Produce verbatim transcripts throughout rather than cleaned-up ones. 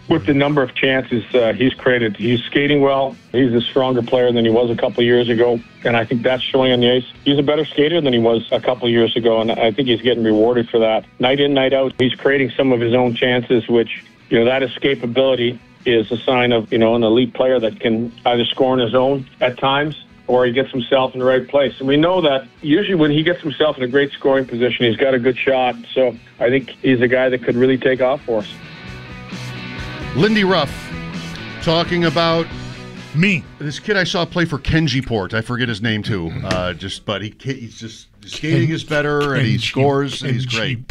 with the number of chances uh, he's created. He's skating well. He's a stronger player than he was a couple of years ago, and I think that's showing on the ice. He's a better skater than he was a couple of years ago, and I think he's getting rewarded for that. Night in, night out, he's creating some of his own chances, which, you know, that escapability is a sign of, you know, an elite player that can either score on his own at times or he gets himself in the right place. And we know that usually when he gets himself in a great scoring position, he's got a good shot. So I think he's a guy that could really take off for us. Lindy Ruff talking about me. This kid I saw play for Kenji-Port. I forget his name too. Uh, just, but he he's just skating Ken, is better, Kenji, and he scores, and he's great.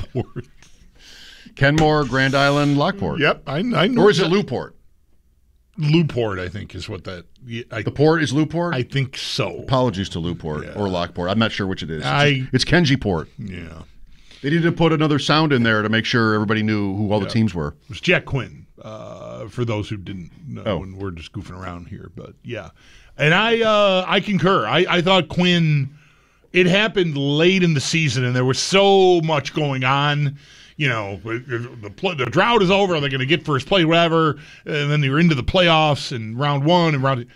Kenmore, Grand Island, Lockport. Yep, I, I know. Or is it Lew-Port? Lew-Port, I think, is what that. I, the port is Lew-Port? I think so. Apologies to Lew-Port yeah. or Lockport. I'm not sure which it is. I, it's, it's Kenji-Port. Yeah. They needed to put another sound in there to make sure everybody knew who all yeah. the teams were. It was Jack Quinn, uh, for those who didn't know, oh. and we're just goofing around here. But, yeah. And I uh, I concur. I, I thought Quinn, it happened late in the season, and there was so much going on. You know, the, the drought is over. They're going to get first place, whatever. And then you're into the playoffs and round one and round.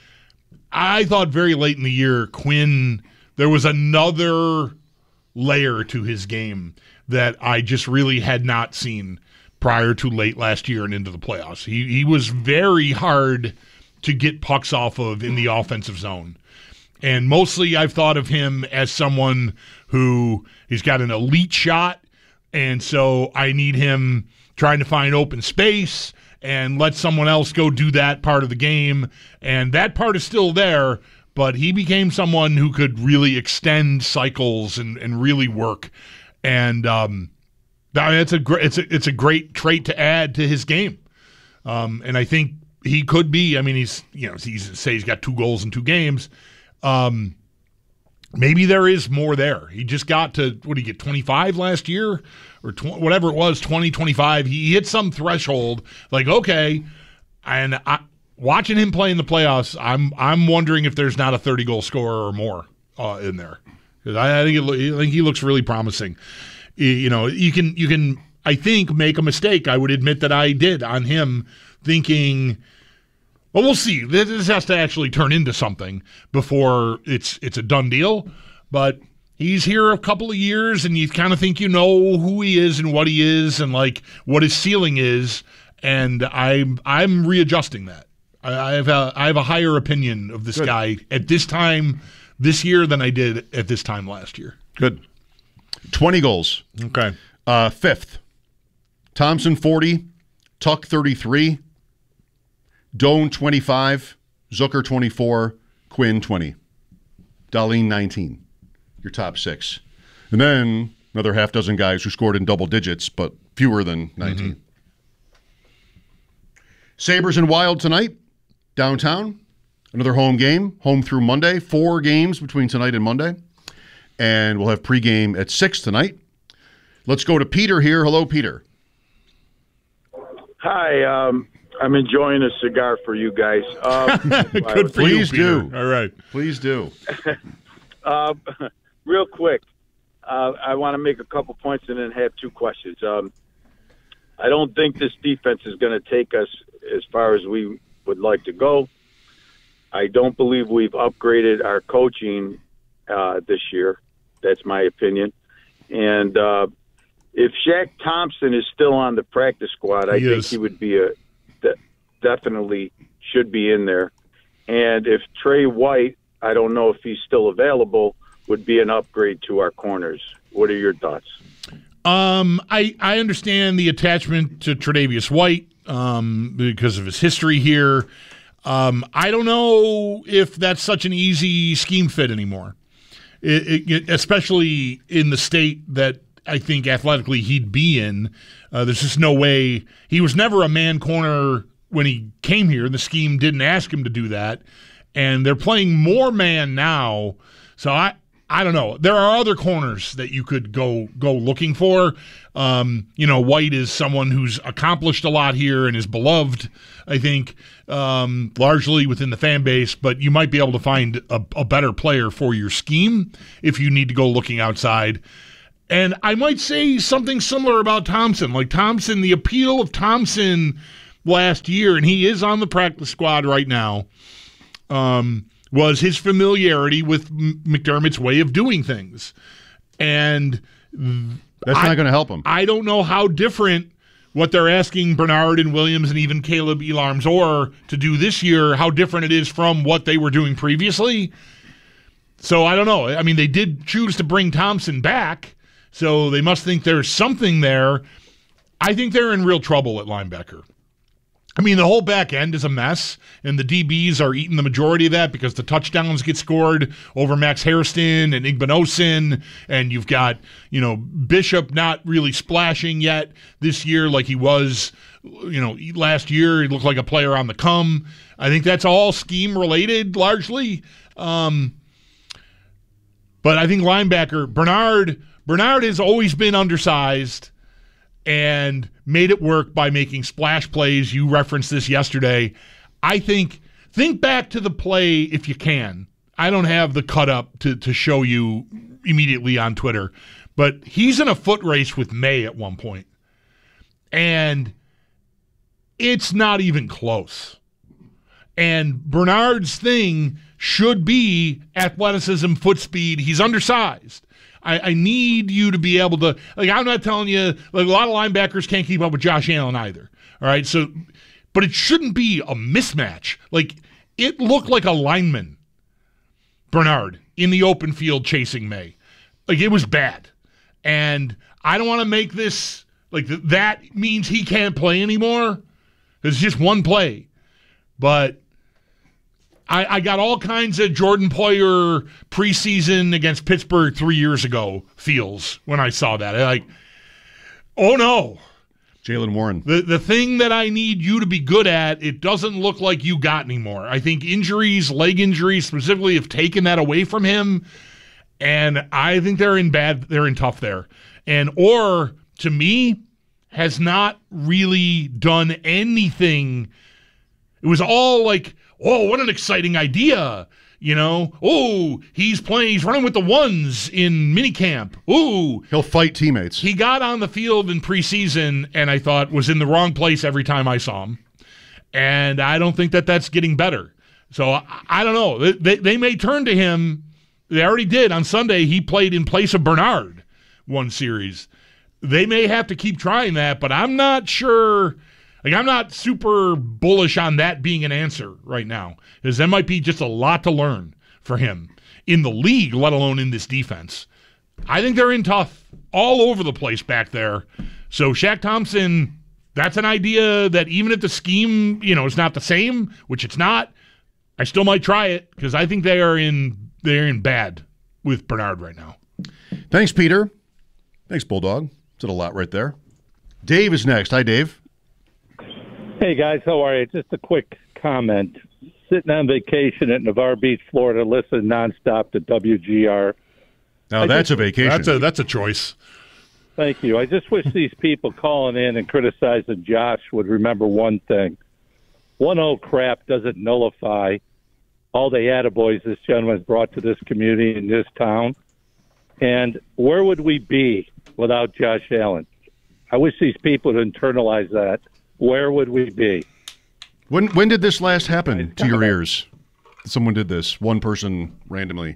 I thought very late in the year, Quinn, there was another layer to his game that I just really had not seen prior to late last year and into the playoffs. He he was very hard to get pucks off of in the offensive zone. And mostly I've thought of him as someone who he's got an elite shot. And so I need him trying to find open space and let someone else go do that part of the game. And that part is still there, but he became someone who could really extend cycles and, and really work. And um, it's a great it's a, it's a great trait to add to his game. Um, and I think he could be. I mean, he's you know he's say he's got two goals in two games. Um, Maybe there is more there. He just got to, what did he get, twenty-five last year? Or tw- whatever it was, twenty, twenty-five. He hit some threshold, like, okay. And I, watching him play in the playoffs, I'm I'm wondering if there's not a thirty-goal scorer or more uh, in there. Because I, I, think it, I think he looks really promising. You know, you can, you can, I think, make a mistake. I would admit that I did on him, thinking – well, we'll see. This has to actually turn into something before it's it's a done deal. But he's here a couple of years, and you kind of think you know who he is and what he is and, like, what his ceiling is. And I'm I'm readjusting that. I, I have a I have a higher opinion of this Good. guy at this time this year than I did at this time last year. Good. twenty goals. Okay. Uh, fifth. Thompson forty, Tuck thirty-three. Doan twenty-five, Zucker twenty-four, Quinn twenty, Dahlin nineteen. Your top six. And then another half dozen guys who scored in double digits, but fewer than nineteen. Mm-hmm. Sabres and Wild tonight, downtown. Another home game, home through Monday. Four games between tonight and Monday. And we'll have pregame at six tonight. Let's go to Peter here. Hello, Peter. Hi, um... I'm enjoying a cigar for you guys. Um, Good for Please you, do. All right. Please do. uh, real quick, uh, I want to make a couple points and then have two questions. Um, I don't think this defense is going to take us as far as we would like to go. I don't believe we've upgraded our coaching uh, this year. That's my opinion. And uh, if Shaq Thompson is still on the practice squad, I he think is. he would be a definitely should be in there. And if Trey White, I don't know if he's still available, would be an upgrade to our corners. What are your thoughts? Um, I, I understand the attachment to Tre'Davious White um, because of his history here. Um, I don't know if that's such an easy scheme fit anymore, it, it, especially in the state that I think athletically he'd be in. Uh, there's just no way. He was never a man corner when he came here. The scheme didn't ask him to do that. And they're playing more man now. So I I don't know. There are other corners that you could go go looking for. Um, you know, White is someone who's accomplished a lot here and is beloved, I think, um, largely within the fan base. But you might be able to find a, a better player for your scheme if you need to go looking outside. And I might say something similar about Thompson. Like Thompson, the appeal of Thompson last year, and he is on the practice squad right now, um, was his familiarity with McDermott's way of doing things. And that's I, not going to help him. I don't know how different what they're asking Bernard and Williams and even Caleb Elam-Zor to do this year, how different it is from what they were doing previously. So I don't know. I mean, they did choose to bring Thompson back, so they must think there's something there. I think they're in real trouble at linebacker. I mean, the whole back end is a mess, and the D Bs are eating the majority of that because the touchdowns get scored over Max Hairston and Igbinosin, and you've got, you know, Bishop not really splashing yet this year like he was, you know, last year. He looked like a player on the come. I think that's all scheme-related largely. Um, but I think linebacker, Bernard, Bernard has always been undersized and made it work by making splash plays. You referenced this yesterday. I think, think back to the play if you can. I don't have the cut up to, to show you immediately on Twitter, but he's in a foot race with May at one point, and it's not even close. And Bernard's thing should be athleticism, foot speed. He's undersized. I, I need you to be able to, like, I'm not telling you, like, a lot of linebackers can't keep up with Josh Allen either. All right. So, but it shouldn't be a mismatch. Like, it looked like a lineman, Bernard, in the open field chasing May. Like, it was bad. And I don't want to make this, like, th- that means he can't play anymore. It's just one play. But I, I got all kinds of Jordan Poyer preseason against Pittsburgh three years ago feels when I saw that. I like, oh no. Jaylen Warren. The the thing that I need you to be good at, it doesn't look like you got anymore. I think injuries, leg injuries specifically, have taken that away from him. And I think they're in bad, they're in tough there. And Orr, to me, has not really done anything. It was all like, oh, what an exciting idea. You know, oh, he's playing, he's running with the ones in minicamp. Ooh. He'll fight teammates. He got on the field in preseason and I thought was in the wrong place every time I saw him. And I don't think that that's getting better. So I, I don't know. They, they may turn to him. They already did. On Sunday, he played in place of Bernard one series. They may have to keep trying that, but I'm not sure. Like, I'm not super bullish on that being an answer right now, because that might be just a lot to learn for him in the league, let alone in this defense. I think they're in tough all over the place back there. So Shaq Thompson, that's an idea that even if the scheme, you know, is not the same, which it's not, I still might try it because I think they are in they're in bad with Bernard right now. Thanks, Peter. Thanks, Bulldog. Said a lot right there. Dave is next. Hi, Dave. Hey, guys. How are you? Just a quick comment. Sitting on vacation at Navarre Beach, Florida, listening nonstop to W G R. Now, that's a vacation. That's a, that's a choice. Thank you. I just wish these people calling in and criticizing Josh would remember one thing. One old crap doesn't nullify all the attaboys this gentleman brought to this community in this town. And where would we be without Josh Allen? I wish these people would internalize that. Where would we be? When when did this last happen to your ears? Someone did this. One person randomly.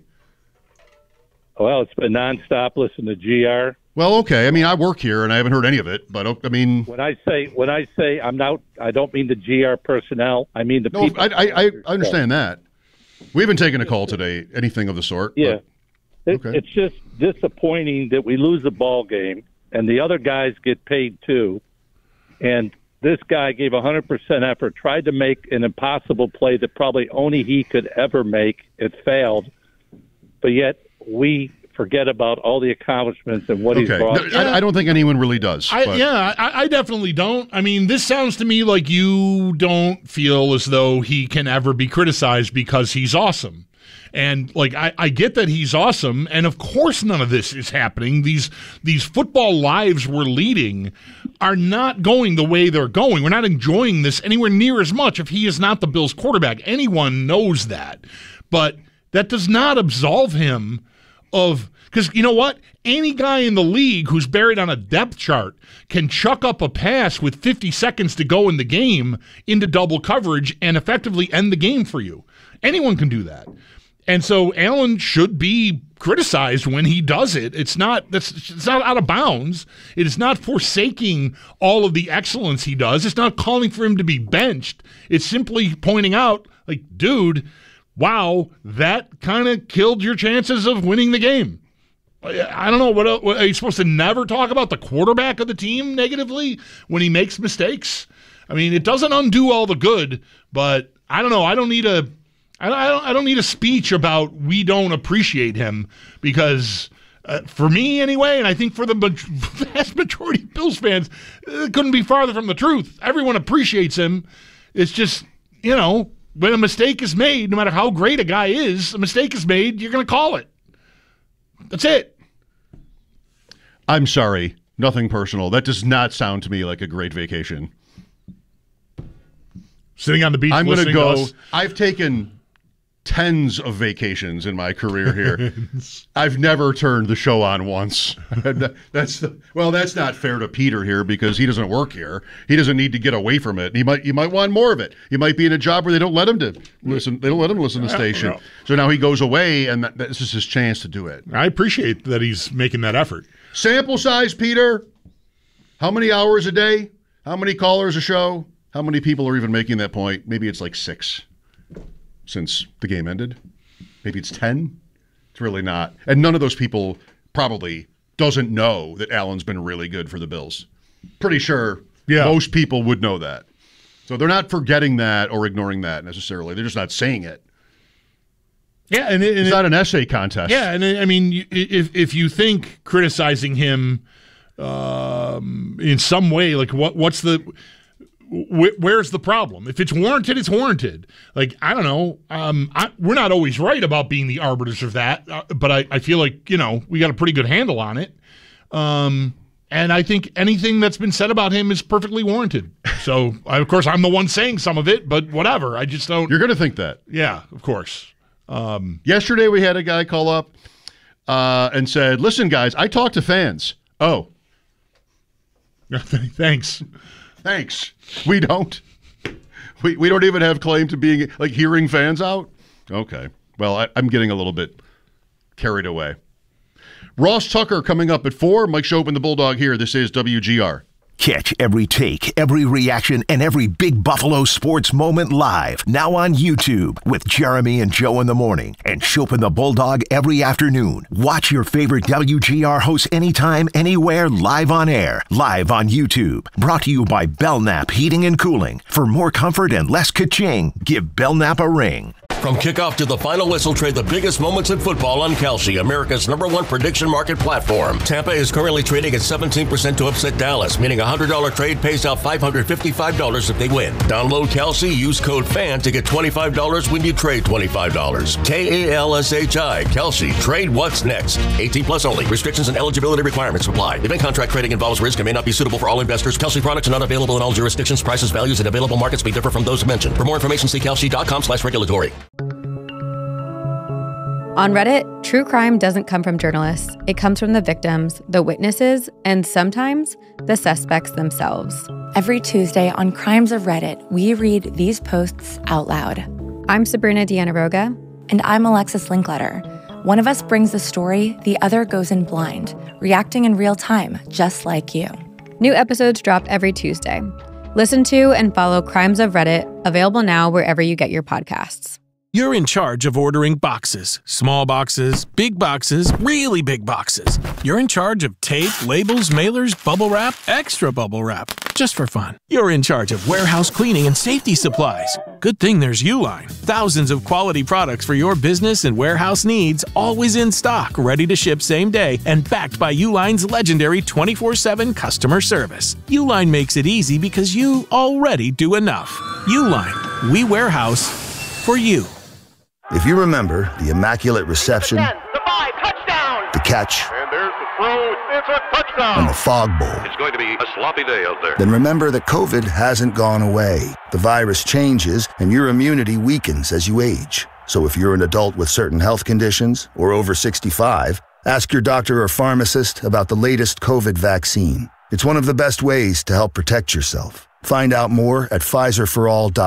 Well, it's been nonstop listening to G R. Well, okay. I mean, I work here and I haven't heard any of it, but I mean, when I say when I say I'm not, I don't mean the G R personnel. I mean the no, people. I, I, I understand that. We haven't taken a call today, anything of the sort. Yeah, but, it, okay. It's just disappointing that we lose the ball game and the other guys get paid too, and this guy gave one hundred percent effort, tried to make an impossible play that probably only he could ever make. It failed, but yet we forget about all the accomplishments and what okay. he's brought. No, I, I don't think anyone really does. I, yeah, I, I definitely don't. I mean, this sounds to me like you don't feel as though he can ever be criticized because he's awesome. And, like, I, I get that he's awesome, and of course none of this is happening. These these football lives we're leading are not going the way they're going. We're not enjoying this anywhere near as much if he is not the Bills' quarterback. Anyone knows that. But that does not absolve him of – Because you know what? Any guy in the league who's buried on a depth chart can chuck up a pass with fifty seconds to go in the game into double coverage and effectively end the game for you. Anyone can do that. And so Allen should be criticized when he does it. It's not that's it's not out of bounds. It is not forsaking all of the excellence he does. It's not calling for him to be benched. It's simply pointing out, like, dude, wow, that kind of killed your chances of winning the game. I don't know, what, what are you supposed to never talk about the quarterback of the team negatively when he makes mistakes? I mean, it doesn't undo all the good, but I don't know. I don't need a I don't, I don't need a speech about we don't appreciate him because uh, for me anyway, and I think for the vast majority of Bills fans, it couldn't be farther from the truth. Everyone appreciates him. It's just, you know, when a mistake is made, no matter how great a guy is, a mistake is made, you're going to call it. That's it. I'm sorry. Nothing personal. That does not sound to me like a great vacation. Sitting on the beach. I'm going to go. us. I've taken tens of vacations in my career here. I've never turned the show on once. That's the, well, that's not fair to Peter here because he doesn't work here. He doesn't need to get away from it. He might, you might want more of it. He might be in a job where they don't let him to listen. They don't let him listen to the station. No. So now he goes away, and that, this is his chance to do it. I appreciate that he's making that effort. Sample size, Peter. How many hours a day? How many callers a show? How many people are even making that point? Maybe it's like six. Since the game ended. Maybe it's ten. It's really not. And none of those people probably doesn't know that Allen's been really good for the Bills. Pretty sure yeah. most people would know that. So they're not forgetting that or ignoring that necessarily. They're just not saying it. Yeah, and, it, and it's it, not an essay contest. Yeah, and it, I mean, if if you think criticizing him um, in some way, like what what's the where's the problem? If it's warranted, it's warranted. Like, I don't know. Um, I, we're not always right about being the arbiters of that, uh, but I, I feel like, you know, we got a pretty good handle on it. Um, and I think anything that's been said about him is perfectly warranted. So, I, of course, I'm the one saying some of it, but whatever. I just don't. You're going to think that. Yeah, of course. Um, Yesterday we had a guy call up uh, and said, listen, guys, I talk to fans. Oh. Thanks. Thanks. We don't. We we don't even have claim to being, like, hearing fans out? Okay. Well, I, I'm getting a little bit carried away. Ross Tucker coming up at four. Mike Schopp and the Bulldog here. This is W G R. Catch every take, every reaction, and every big Buffalo sports moment live. Now on YouTube with Jeremy and Joe in the morning and Schopp and the Bulldog every afternoon. Watch your favorite W G R hosts anytime, anywhere, live on air. Live on YouTube. Brought to you by Belknap Heating and Cooling. For more comfort and less ka-ching, give Belknap a ring. From kickoff to the final whistle, trade the biggest moments in football on Kalshi, America's number one prediction market platform. Tampa is currently trading at seventeen percent to upset Dallas, meaning a one hundred dollars trade pays out five hundred fifty-five dollars if they win. Download Kalshi, use code FAN to get twenty-five dollars when you trade twenty-five dollars. K A L S H I, Kalshi. Trade what's next. eighteen plus only. Restrictions and eligibility requirements apply. Event contract trading involves risk and may not be suitable for all investors. Kalshi products are not available in all jurisdictions. Prices, values, and available markets may differ from those mentioned. For more information, see kalshi.com slash regulatory. On Reddit, true crime doesn't come from journalists. It comes from the victims, the witnesses, and sometimes the suspects themselves. Every Tuesday on Crimes of Reddit, we read these posts out loud. I'm Sabrina Dianaroga. And I'm Alexis Linkletter. One of us brings the story, the other goes in blind, reacting in real time, just like you. New episodes drop every Tuesday. Listen to and follow Crimes of Reddit, available now wherever you get your podcasts. You're in charge of ordering boxes. Small boxes, big boxes, really big boxes. You're in charge of tape, labels, mailers, bubble wrap, extra bubble wrap, just for fun. You're in charge of warehouse cleaning and safety supplies. Good thing there's Uline. Thousands of quality products for your business and warehouse needs, always in stock, ready to ship same day, and backed by Uline's legendary twenty-four seven customer service. Uline makes it easy because you already do enough. Uline, we warehouse for you. If you remember the Immaculate Reception, ten, the five, touchdown! The catch, and there's the throw, it's a touchdown! And the Fog Bowl, it's going to be a sloppy day out there. Then remember that COVID hasn't gone away. The virus changes, and your immunity weakens as you age. So if you're an adult with certain health conditions or over sixty-five, Ask your doctor or pharmacist about the latest COVID vaccine. It's one of the best ways to help protect yourself. Find out more at Pfizer for all dot com.